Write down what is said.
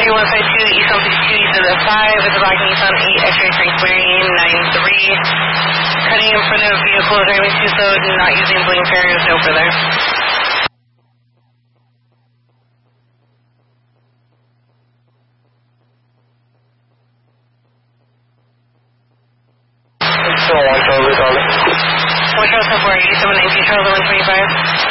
3152, East 152, East of the 5, with the black Nissan 8, X-ray Frank Marion 93. Cutting in front of vehicle, driving too slow, not using blinkers, no further. Still 1 Charlie, darling. 1 Charlie, 4, 8719, Charlie 125.